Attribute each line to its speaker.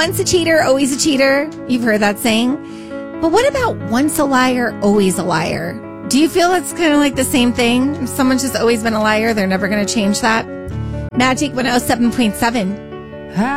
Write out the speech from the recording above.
Speaker 1: once a cheater, always a cheater. You've heard that saying. But what about once a liar, always a liar? Do you feel it's kind of like the same thing? If someone's just always been a liar, they're never going to change that? Magic 107.7.